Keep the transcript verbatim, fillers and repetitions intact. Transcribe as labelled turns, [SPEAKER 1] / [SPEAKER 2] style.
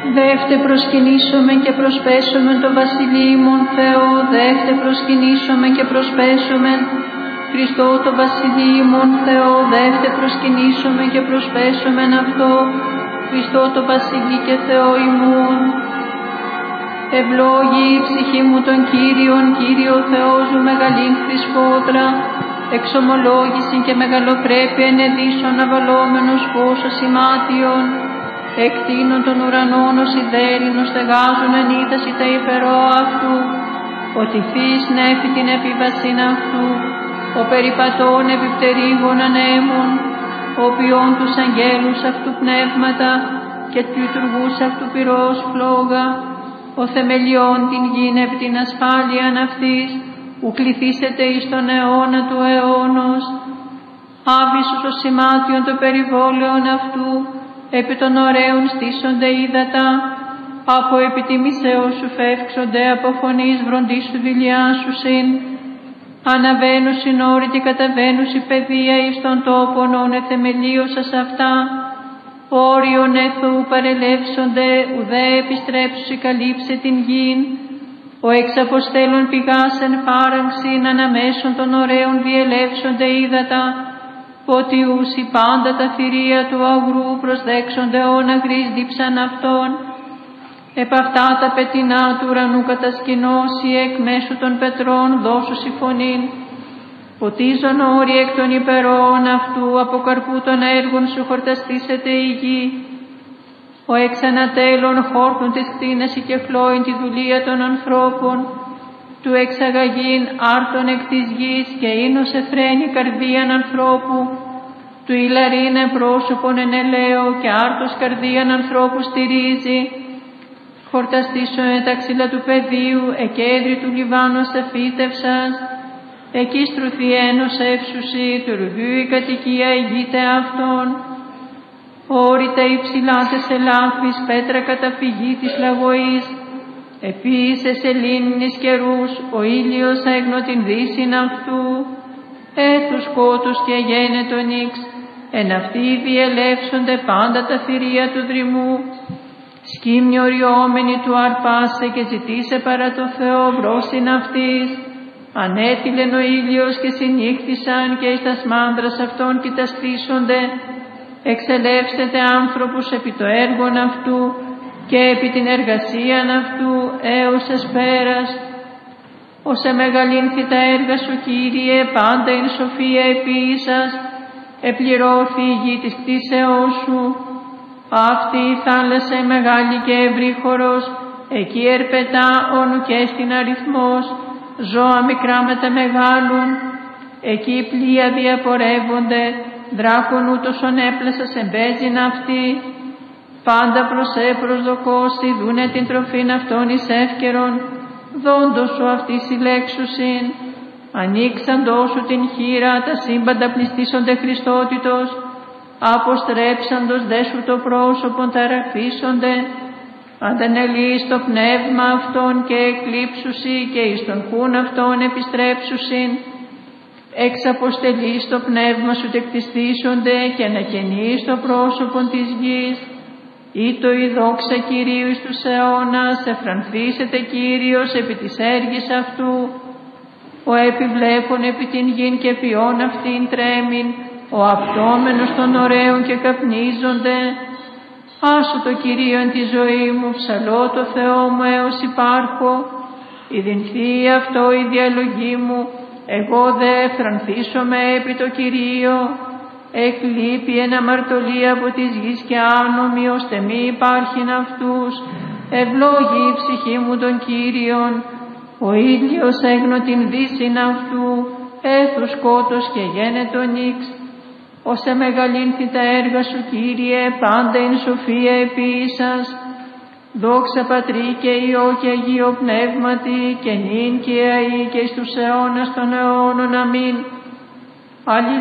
[SPEAKER 1] Δεύτε προσκυνήσομεν και προσπέσομεν το Βασιλείμον Θεό, δεύτε προσκυνήσομεν και προσπέσομεν Χριστό το Βασιλείμον Θεό, δεύτε προσκυνήσομεν και προσπέσομεν αυτό Χριστό το Βασιλεί και Θεό ημών. Ευλόγη η ψυχή μου τον Κύριον, Κύριο Θεός μου μεγαλήν χρυσφότρα, εξομολόγηση και μεγαλοπρέπεια ενεδίσων αβαλόμενος φως ημάτιον, εκτείνων των ουρανών ως ιδέρινος στεγάζουν εν ήταση τα υπερώ αυτού, ότι θείς νέφη την επίβασιν αυτού, ο περιπατών επιπτερίγων ανέμων, ο ποιόν τους αγγέλους αυτού πνεύματα και του λειτουργούς αυτού πυρός φλόγα, ο θεμελιών την γην επί την ασφάλειαν αυτής, ου κληθήσετε εις τον αιώνα του αιώνος, άβυσσος ο σημάτιον των περιβόλαιων αυτού, επί των ωραίων στήσονται ύδατα, από επιτιμήσεως σου φεύξονται, από φωνής βροντής σου δηλιάσουσιν, αναβαίνουσιν όρη και καταβαίνουσι παιδεία εις των τόπων όν εθεμελίωσας αυτά, όριον εθού παρελεύσονται, ουδέ επιστρέψουσι καλύψε την γην, ο εξ αποστέλων πηγάς εν φάραγξην αναμέσων των ωραίων διελεύσονται ύδατα, ότι ούσι πάντα τα θηρία του αγρού προσδέξονται όν αγρής δίψαν αυτών, επ' αυτά τα πετεινά του ουρανού κατασκηνώσει εκ μέσου των πετρών δώσουσι φωνήν, ποτίζον όροι εκ των υπερών αυτού, από καρπού των έργων σου χορταστήσεται η γη, ο εξ ανατέλων χόρτουν της κτίνεση και χλώην τη δουλεία των ανθρώπων, του εξαγαγήν άρτων εκ της γης και ίνος εφραίνει καρδίαν ανθρώπου, του ηλαρίνε πρόσωπον εν ελαίο και άρτος καρδίαν ανθρώπου στηρίζει, χορταστήσω εν τα ξύλα του πεδίου, εκέντρι του Λιβάνου σε φύτευσας, εκεί στρουθιένος εύσουσι, του ρουδιού η κατοικία ηγείται αυτών, όρητα υψηλά τες ελάφης, πέτρα καταφυγή της λαγωής, επίσης σελήνης καιρούς, ο ήλιος έγνω την δύσιν αυτού, έθους σκότους και γένετον ίξ, εν αυτοί διελεύσονται πάντα τα θηρία του δρυμού, σκύμνη οριόμενη του αρπάσε και ζητήσε παρά το Θεό βρόσιν αυτής, ανέτειλεν ο ήλιος και συνύχθησαν και εις τας μάνδρας αυτών κοιταστήσονται, εξελεύσετε άνθρωπος επί το έργον αυτού και επί την εργασίαν αυτού έως εσπέρας. Όσε μεγαλύνθη τα έργα σου, Κύριε, πάντα ειν σοφία επίησας, επληρώθη η γη της κτίσεώς σου. Αυτή η θάλασσα η μεγάλη και ευρύχωρος, εκεί ερπετά όνου και στην αριθμός, ζώα μικρά με τα μεγάλουν, εκεί πλοία διαπορεύονται, δράκον ούτως ον έπλασας εμπέζειν αυτή, πάντα προς ε προσδοκώσει, δούνε την τροφήν αυτών εις εύκαιρον, δόντος σου αυτή συλλέξουσιν, ανοίξαντός σου την χείρα, τα σύμπαντα πληστήσονται Χριστότητος, αποστρέψαντος δε σου το πρόσωπον ταραχθήσονται, αντανελείς το πνεύμα αυτών και εκλείψουσι και εις τον χούν αυτών επιστρέψουσιν, εξ αποστελείς το πνεύμα σου τεκτιστήσονται και ανακαινείς το πρόσωπον της γης, ή το η δόξα Κυρίου εις τους αιώνας, εφρανθήσετε Κύριος επί της έργης αυτού, ο επιβλέπων επί την γην και ποιόν αυτήν τρέμην, ο απτόμενος των ωραίων και καπνίζονται. Άσου το Κυρίο εν τη ζωή μου, ψαλώ το Θεό μου έως υπάρχω, ειδυνθεί αυτό η διαλογή μου, εγώ δε εφρανθήσομαι επί το Κυρίο, εκλείπει εν αμαρτωλία από της γης και άνομοι, ώστε μη υπάρχειν αυτούς, ευλόγη η ψυχή μου τον Κύριον, ο ήλιος έγνω την δύσιν αυτού, έθους σκότος και γένετον ίξ, όσε μεγαλύνθη τα έργα σου Κύριε, πάντα ειν σοφία επίησας, δόξα Πατρί και Υιό και Αγίο Πνεύματι, και νυν και αεί και εις τους αιώνας των αιώνων. Αμήν. Αλληλούια.